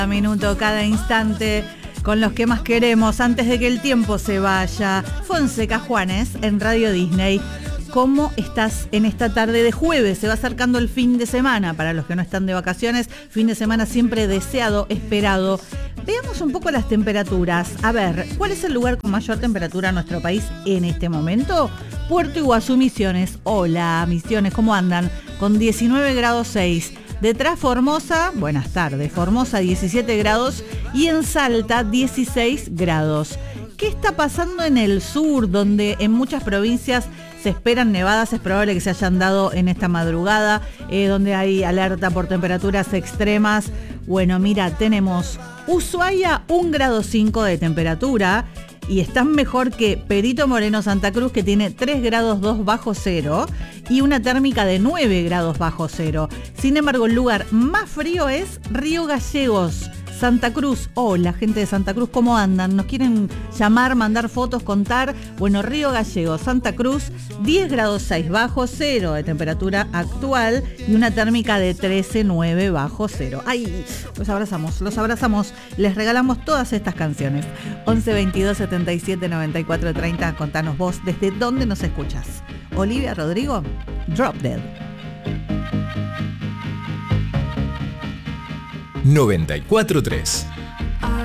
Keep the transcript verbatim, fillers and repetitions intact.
Cada minuto, cada instante, con los que más queremos, antes de que el tiempo se vaya. Fonseca Juanes en Radio Disney. ¿Cómo estás en esta tarde de jueves? Se va acercando el fin de semana para los que no están de vacaciones. Fin de semana siempre deseado, esperado. Veamos un poco las temperaturas. A ver, ¿cuál es el lugar con mayor temperatura en nuestro país en este momento? Puerto Iguazú, Misiones. Hola, Misiones, ¿cómo andan? Con diecinueve grados seis. Detrás Formosa, buenas tardes, Formosa diecisiete grados y en Salta dieciséis grados. ¿Qué está pasando en el sur, donde en muchas provincias se esperan nevadas? Es probable que se hayan dado en esta madrugada, eh, donde hay alerta por temperaturas extremas. Bueno, mira, tenemos Ushuaia un grado cinco de temperatura y están mejor que Perito Moreno, Santa Cruz, que tiene tres grados dos bajo cero y una térmica de nueve grados bajo cero. Sin embargo, el lugar más frío es Río Gallegos, Santa Cruz. Hola, gente de Santa Cruz, ¿cómo andan? ¿Nos quieren llamar, mandar fotos, contar? Bueno, Río Gallegos, Santa Cruz, diez grados seis bajo cero de temperatura actual y una térmica de trece nueve bajo cero. ¡Ay! Los abrazamos, los abrazamos. Les regalamos todas estas canciones. once veintidós setenta y siete noventa y cuatro treinta. Contanos vos desde dónde nos escuchas. Olivia Rodrigo, Drop Dead. noventa y cuatro tres